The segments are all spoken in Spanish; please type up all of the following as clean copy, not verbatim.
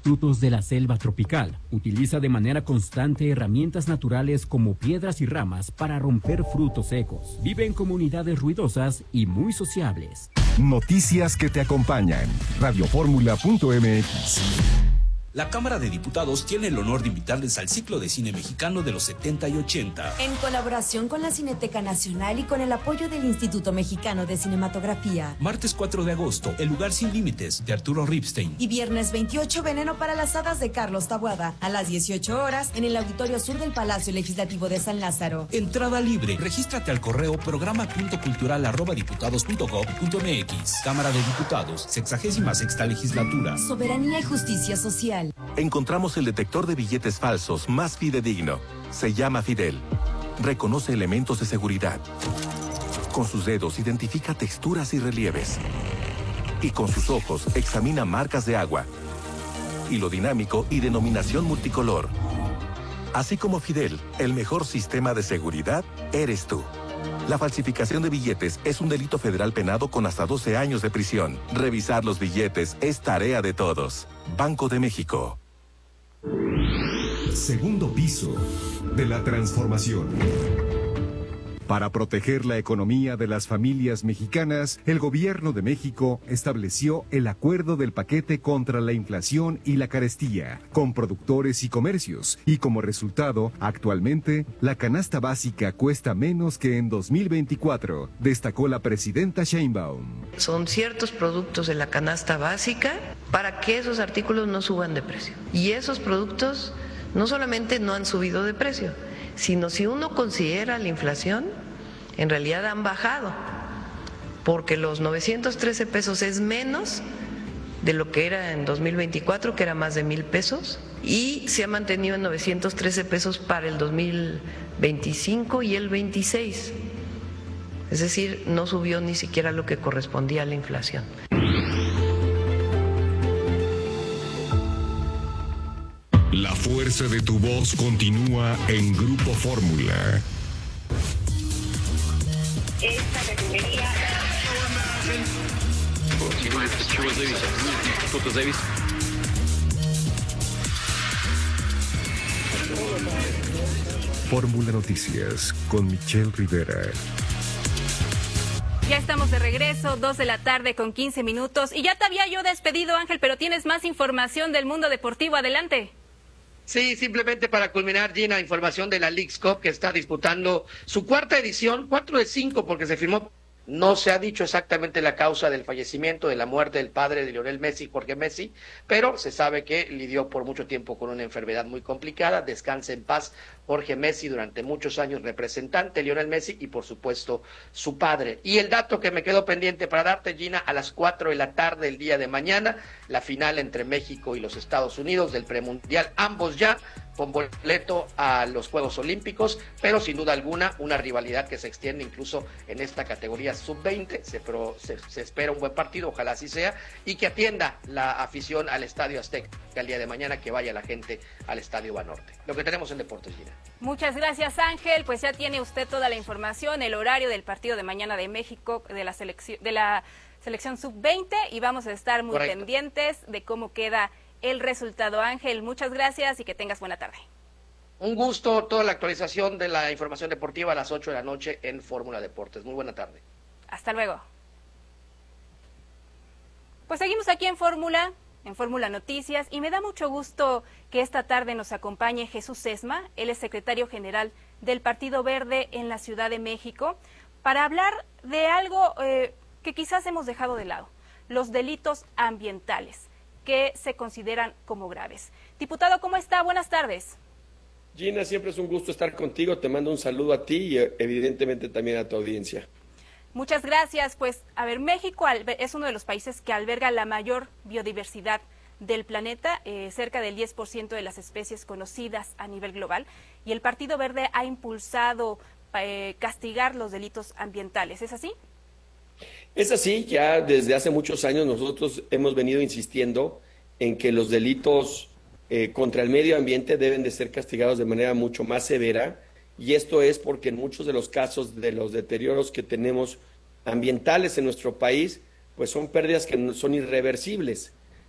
frutos de la selva tropical. Utiliza de manera constante herramientas naturales como piedras y ramas para romper frutos secos. Vive en comunidades ruidosas y muy sociables. Noticias que te acompañan. Radioformula.mx. La Cámara de Diputados tiene el honor de invitarles al ciclo de cine mexicano de los 70 y 80. En colaboración con la Cineteca Nacional y con el apoyo del Instituto Mexicano de Cinematografía. Martes 4 de agosto, El lugar sin límites, de Arturo Ripstein. Y viernes 28, Veneno para las hadas, de Carlos Taboada. A las 18 horas, en el Auditorio Sur del Palacio Legislativo de San Lázaro. Entrada libre. Regístrate al correo programa.cultural@diputados.gov.mx. Cámara de Diputados, 66ª Legislatura. Soberanía y justicia social. Encontramos el detector de billetes falsos más fidedigno. Se llama Fidel. Reconoce elementos de seguridad. Con sus dedos identifica texturas y relieves. Y con sus ojos examina marcas de agua, hilo dinámico y denominación multicolor. Así como Fidel, el mejor sistema de seguridad eres tú. La falsificación de billetes es un delito federal penado con hasta 12 años de prisión. Revisar los billetes es tarea de todos. Banco de México. Segundo piso de la transformación. Para proteger la economía de las familias mexicanas, el Gobierno de México estableció el Acuerdo del Paquete contra la Inflación y la Carestía con productores y comercios, y como resultado, actualmente, la canasta básica cuesta menos que en 2024, destacó la presidenta Sheinbaum. Son ciertos productos de la canasta básica para que esos artículos no suban de precio. Y esos productos no solamente no han subido de precio, sino si uno considera la inflación, en realidad han bajado, porque los 913 pesos es menos de lo que era en 2024, que era más de 1,000 pesos, y se ha mantenido en 913 pesos para el 2025 y el 26. Es decir, no subió ni siquiera lo que correspondía a la inflación. La fuerza de tu voz continúa en Grupo Fórmula. Esta categoría. Fórmula Noticias con Michelle Rivera. Ya estamos de regreso, 2 de la tarde con 15 minutos. Y ya te había yo despedido, Ángel, pero tienes más información del mundo deportivo. Adelante. Sí, simplemente para culminar, Gina, información de la Leagues Cup, que está disputando su cuarta edición, 4 de 5, porque se firmó. No se ha dicho exactamente la causa del fallecimiento, de la muerte del padre de Lionel Messi, Jorge Messi, pero se sabe que lidió por mucho tiempo con una enfermedad muy complicada. Descanse en paz Jorge Messi, durante muchos años representante Lionel Messi, y por supuesto su padre. Y el dato que me quedó pendiente para darte, Gina, a las 4 de la tarde el día de mañana, la final entre México y los Estados Unidos del premundial, ambos ya con boleto a los Juegos Olímpicos, pero sin duda alguna una rivalidad que se extiende incluso en esta categoría sub-20. Se espera un buen partido, ojalá así sea, y que atienda la afición al Estadio Azteca el día de mañana, que vaya la gente al Estadio Banorte. Lo que tenemos en Deportes, Gina. Muchas gracias, Ángel. Pues ya tiene usted toda la información, el horario del partido de mañana de México, de la selección sub-20, y vamos a estar muy pendientes de cómo queda el resultado. Ángel, muchas gracias y que tengas buena tarde. Un gusto, toda la actualización de la información deportiva a las 8 de la noche en Fórmula Deportes. Muy buena tarde. Hasta luego. Pues seguimos aquí en Fórmula Noticias, y me da mucho gusto que esta tarde nos acompañe Jesús Sesma. Él es secretario general del Partido Verde en la Ciudad de México, para hablar de algo que quizás hemos dejado de lado: los delitos ambientales, que se consideran como graves. Diputado, ¿cómo está? Buenas tardes. Gina, siempre es un gusto estar contigo. Te mando un saludo a ti y evidentemente también a tu audiencia. Muchas gracias. Pues, a ver, México es uno de los países que alberga la mayor biodiversidad del planeta, cerca del 10% de las especies conocidas a nivel global, y el Partido Verde ha impulsado castigar los delitos ambientales. ¿Es así? Es así, ya desde hace muchos años nosotros hemos venido insistiendo en que los delitos contra el medio ambiente deben de ser castigados de manera mucho más severa, y esto es porque en muchos de los casos de los deterioros que tenemos ambientales en nuestro país, pues son pérdidas que son irreversibles.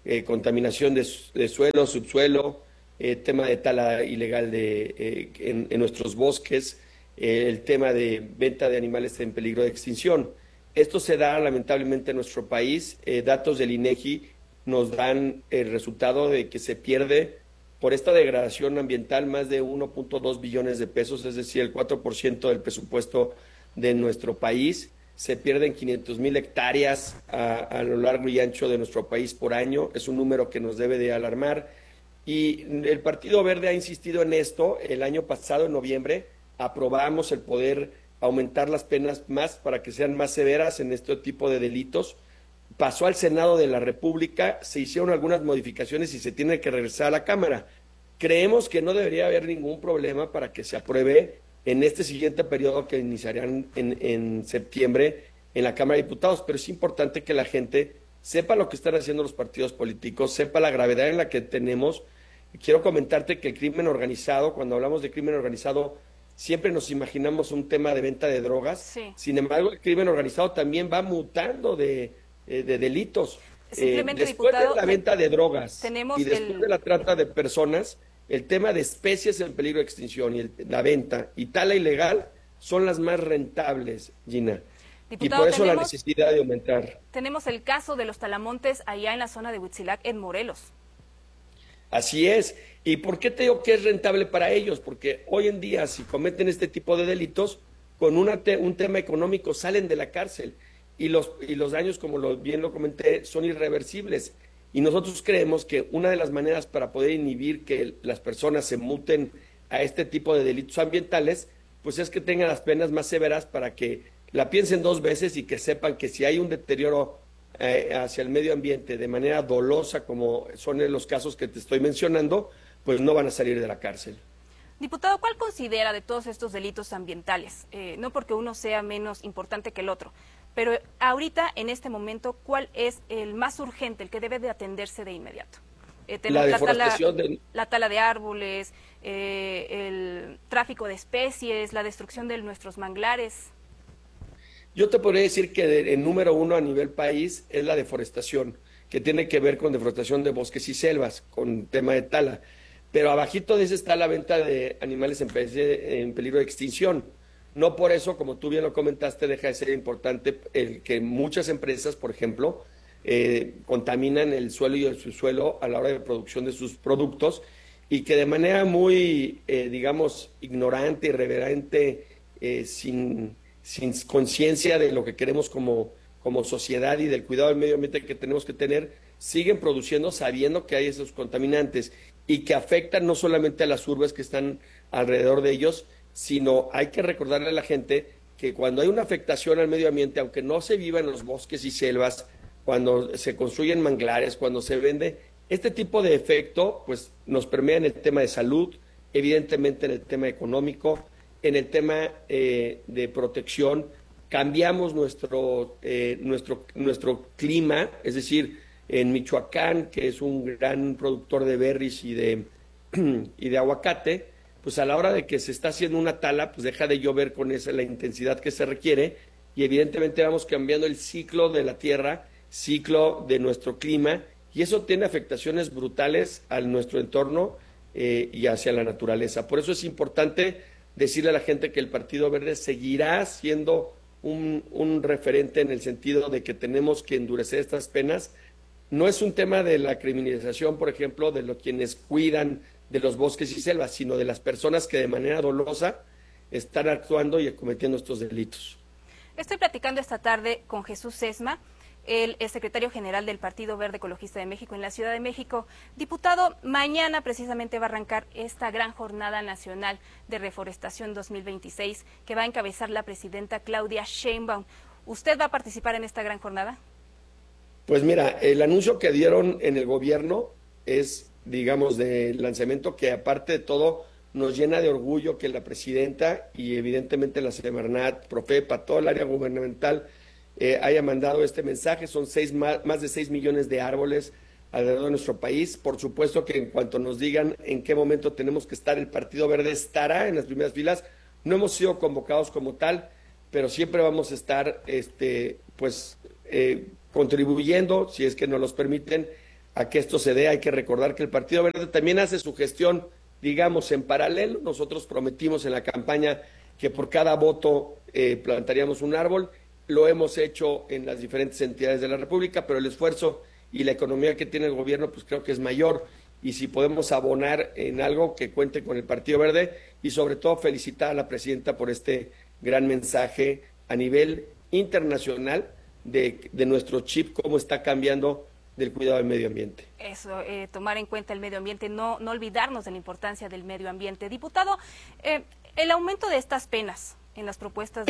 contaminación de suelo, subsuelo, tema de tala ilegal en nuestros bosques, el tema de venta de animales en peligro de extinción. Esto se da lamentablemente en nuestro país. Datos del INEGI nos dan el resultado de que se pierde por esta degradación ambiental más de 1.2 billones de pesos, es decir, el 4% del presupuesto de nuestro país. Se pierden 500,000 hectáreas a lo largo y ancho de nuestro país por año. Es un número que nos debe de alarmar. Y el Partido Verde ha insistido en esto. El año pasado, en noviembre, aprobamos el poder aumentar las penas más para que sean más severas en este tipo de delitos. Pasó al Senado de la República, se hicieron algunas modificaciones y se tiene que regresar a la Cámara. Creemos que no debería haber ningún problema para que se apruebe en este siguiente periodo que iniciarán en septiembre en la Cámara de Diputados, pero es importante que la gente sepa lo que están haciendo los partidos políticos, sepa la gravedad en la que tenemos. Quiero comentarte que el crimen organizado, cuando hablamos de crimen organizado, siempre nos imaginamos un tema de venta de drogas. Sí. Sin embargo, el crimen organizado también va mutando de delitos. Simplemente, después diputado, de la venta de drogas y después el... de la trata de personas, el tema de especies en peligro de extinción y la venta y tala ilegal son las más rentables, Gina. Diputado, y por eso la necesidad de aumentar. Tenemos el caso de los talamontes allá en la zona de Huitzilac, en Morelos. Así es. ¿Y por qué te digo que es rentable para ellos? Porque hoy en día, si cometen este tipo de delitos, con un tema económico salen de la cárcel y los daños, como bien lo comenté, son irreversibles. Y nosotros creemos que una de las maneras para poder inhibir que las personas se muten a este tipo de delitos ambientales, pues es que tengan las penas más severas para que la piensen dos veces y que sepan que si hay un deterioro hacia el medio ambiente de manera dolosa, como son en los casos que te estoy mencionando, pues no van a salir de la cárcel. Diputado, ¿cuál considera de todos estos delitos ambientales? No porque uno sea menos importante que el otro, pero ahorita, en este momento, ¿cuál es el más urgente, el que debe de atenderse de inmediato? La tala de árboles, el tráfico de especies, la destrucción de nuestros manglares. Yo te podría decir que el número uno a nivel país es la deforestación, que tiene que ver con deforestación de bosques y selvas, con tema de tala. Pero abajito de eso está la venta de animales en peligro de extinción. No por eso, como tú bien lo comentaste, deja de ser importante el que muchas empresas, por ejemplo, contaminan el suelo y el subsuelo a la hora de producción de sus productos y que de manera muy, digamos, ignorante, irreverente, sin conciencia de lo que queremos como sociedad y del cuidado del medio ambiente que tenemos que tener, siguen produciendo sabiendo que hay esos contaminantes y que afectan no solamente a las urbes que están alrededor de ellos, sino hay que recordarle a la gente que cuando hay una afectación al medio ambiente, aunque no se viva en los bosques y selvas, cuando se construyen manglares, cuando se vende, este tipo de efecto pues nos permea en el tema de salud, evidentemente en el tema económico, en el tema de protección. Cambiamos nuestro clima, es decir, en Michoacán, que es un gran productor de berries y de aguacate, pues a la hora de que se está haciendo una tala, pues deja de llover con la intensidad que se requiere y evidentemente vamos cambiando el ciclo de la tierra, ciclo de nuestro clima, y eso tiene afectaciones brutales a nuestro entorno y hacia la naturaleza. Por eso es importante decirle a la gente que el Partido Verde seguirá siendo un referente en el sentido de que tenemos que endurecer estas penas. No es un tema de la criminalización, por ejemplo, de quienes cuidan de los bosques y selvas, sino de las personas que de manera dolosa están actuando y cometiendo estos delitos. Estoy platicando esta tarde con Jesús Sesma, el secretario general del Partido Verde Ecologista de México en la Ciudad de México. Diputado, mañana precisamente va a arrancar esta gran jornada nacional de reforestación 2026 que va a encabezar la presidenta Claudia Sheinbaum. ¿Usted va a participar en esta gran jornada? Pues mira, el anuncio que dieron en el gobierno es, digamos, de lanzamiento que aparte de todo nos llena de orgullo que la presidenta y evidentemente la Semarnat, Profepa, todo el área gubernamental haya mandado este mensaje. Son más de 6 millones de árboles alrededor de nuestro país. Por supuesto que en cuanto nos digan en qué momento tenemos que estar, el Partido Verde estará en las primeras filas. No hemos sido convocados como tal, pero siempre vamos a estar contribuyendo, si es que nos los permiten, a que esto se dé. Hay que recordar que el Partido Verde también hace su gestión, digamos, en paralelo. Nosotros prometimos en la campaña que por cada voto plantaríamos un árbol. Lo hemos hecho en las diferentes entidades de la República, pero el esfuerzo y la economía que tiene el gobierno, pues creo que es mayor. Y si podemos abonar en algo, que cuente con el Partido Verde, y sobre todo felicitar a la presidenta por este gran mensaje a nivel internacional de nuestro chip, cómo está cambiando del cuidado del medio ambiente. Eso, tomar en cuenta el medio ambiente, no olvidarnos de la importancia del medio ambiente. Diputado, el aumento de estas penas en las propuestas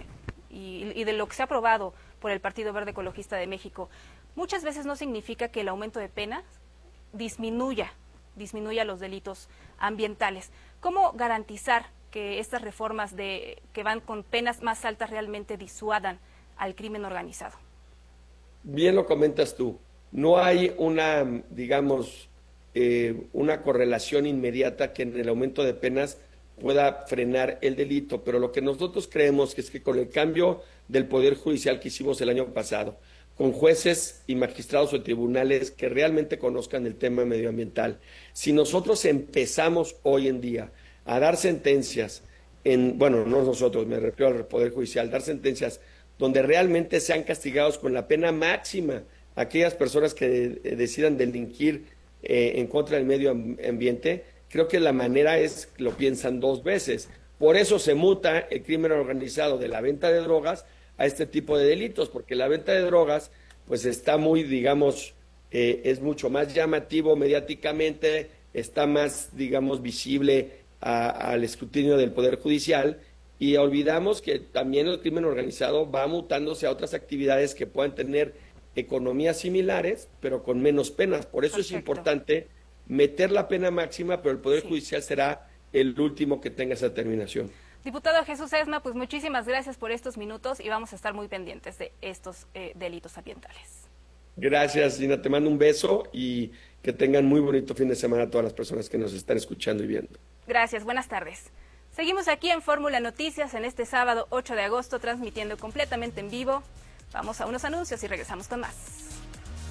y de lo que se ha aprobado por el Partido Verde Ecologista de México, muchas veces no significa que el aumento de penas disminuya los delitos ambientales. ¿Cómo garantizar que estas reformas que van con penas más altas realmente disuadan al crimen organizado? Bien lo comentas tú. No hay una, digamos, una correlación inmediata que en el aumento de penas pueda frenar el delito, pero lo que nosotros creemos es que con el cambio del Poder Judicial que hicimos el año pasado, con jueces y magistrados o tribunales que realmente conozcan el tema medioambiental, si nosotros empezamos hoy en día a dar sentencias, no nosotros, me refiero al Poder Judicial, dar sentencias donde realmente sean castigados con la pena máxima aquellas personas que decidan delinquir en contra del medio ambiente, creo que la manera es, lo piensan dos veces. Por eso se muta el crimen organizado de la venta de drogas a este tipo de delitos, porque la venta de drogas pues está muy, digamos, es mucho más llamativo mediáticamente, está más, digamos, visible al escrutinio del Poder Judicial, y olvidamos que también el crimen organizado va mutándose a otras actividades que puedan tener economías similares, pero con menos penas. Por eso es importante meter la pena máxima, pero el Poder Judicial será el último que tenga esa determinación. Diputado Jesús Esma, pues muchísimas gracias por estos minutos y vamos a estar muy pendientes de estos delitos ambientales. Gracias, Gina, te mando un beso y que tengan muy bonito fin de semana a todas las personas que nos están escuchando y viendo. Gracias, buenas tardes. Seguimos aquí en Fórmula Noticias en este sábado 8 de agosto, transmitiendo completamente en vivo. Vamos a unos anuncios y regresamos con más.